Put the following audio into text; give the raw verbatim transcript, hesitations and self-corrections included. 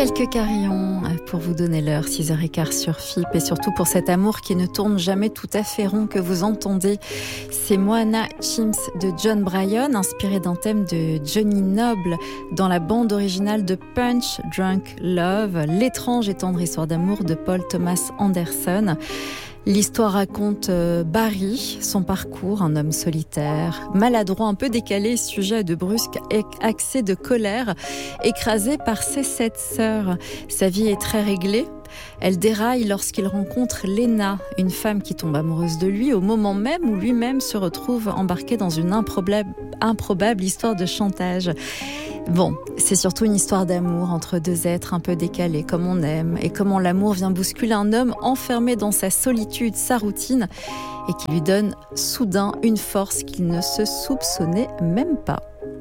Quelques carillons pour vous donner l'heure, six heures quinze sur F I P, et surtout pour cet amour qui ne tourne jamais tout à fait rond que vous entendez. C'est Moana Chims de Jon Brion, inspiré d'un thème de Johnny Noble dans la bande originale de Punch Drunk Love, l'étrange et tendre histoire d'amour de Paul Thomas Anderson. L'histoire raconte Barry, son parcours, un homme solitaire, maladroit, un peu décalé, sujet à de brusques accès de colère, écrasé par ses sept sœurs. Sa vie est très réglée. Elle déraille lorsqu'il rencontre Lena, une femme qui tombe amoureuse de lui au moment même où lui-même se retrouve embarqué dans une improbable, improbable histoire de chantage. Bon, c'est surtout une histoire d'amour entre deux êtres un peu décalés, comme on aime, et comment l'amour vient bousculer un homme enfermé dans sa solitude, sa routine, et qui lui donne soudain une force qu'il ne se soupçonnait même pas.